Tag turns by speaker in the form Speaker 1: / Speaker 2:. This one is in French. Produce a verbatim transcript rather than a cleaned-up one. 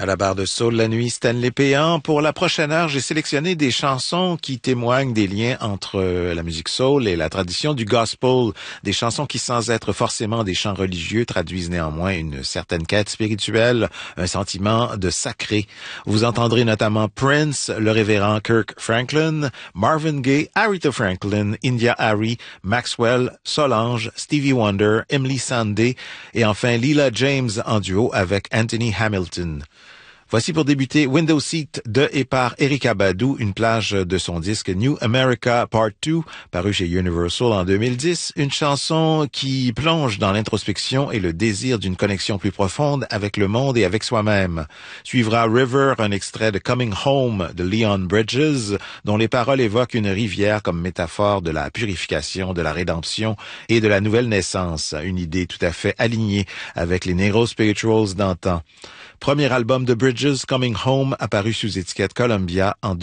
Speaker 1: À la barre de Soul la nuit, Stanley Péan. Pour la prochaine heure, j'ai sélectionné des chansons qui témoignent des liens entre la musique soul et la tradition du gospel. Des chansons qui, sans être forcément des chants religieux, traduisent néanmoins une certaine quête spirituelle, un sentiment de sacré. Vous entendrez notamment Prince, le révérend Kirk Franklin, Marvin Gaye, Aretha Franklin, India Arie, Maxwell, Solange, Stevie Wonder, Emily Sandé et enfin Leela James en duo avec Anthony Hamilton. Voici pour débuter Window Seat de et par Erykah Badu, une plage de son disque New America Part deux, paru chez Universal en deux mille dix, une chanson qui plonge dans l'introspection et le désir d'une connexion plus profonde avec le monde et avec soi-même. Suivra River, un extrait de Coming Home de Leon Bridges, dont les paroles évoquent une rivière comme métaphore de la purification, de la rédemption et de la nouvelle naissance, une idée tout à fait alignée avec les Negro Spirituals d'antan. Premier album de Bridges, Coming Home, apparu sous étiquette Columbia en